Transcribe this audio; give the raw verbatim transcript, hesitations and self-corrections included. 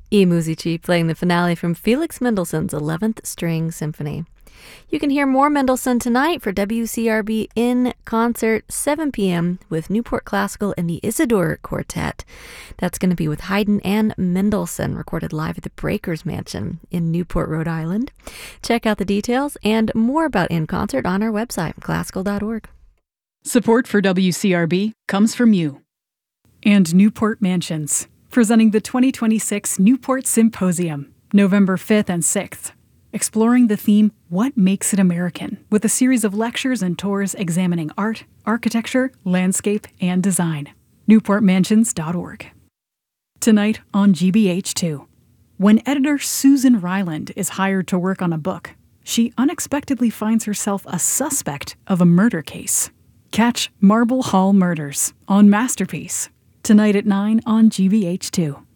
E. Musici playing the finale from Felix Mendelssohn's eleventh String Symphony. You can hear more Mendelssohn tonight for W C R B in concert, seven p.m. with Newport Classical and the Isidore Quartet. That's going to be with Haydn and Mendelssohn, recorded live at the Breakers Mansion in Newport, Rhode Island. Check out the details and more about In Concert on our website, classical dot org. Support for W C R B comes from you. And Newport Mansions, presenting the twenty twenty-six Newport Symposium, November fifth and sixth. Exploring the theme, What Makes It American, with a series of lectures and tours examining art, architecture, landscape, and design. newport mansions dot org. Tonight on G B H two. When editor Susan Ryland is hired to work on a book, she unexpectedly finds herself a suspect of a murder case. Catch Marble Hall Murders on Masterpiece, tonight at nine on G B H two.